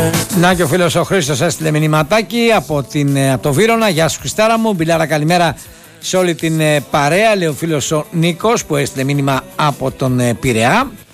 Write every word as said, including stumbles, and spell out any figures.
Να και ο φίλος ο Χρήστος έστειλε μηνυματάκι από, την, από το Βύρωνα. Γεια σου Χριστάρα μου, Μπιλάρα καλημέρα σε όλη την παρέα, λέει ο φίλος ο Νίκος που έστειλε μήνυμα από τον Πειραιά.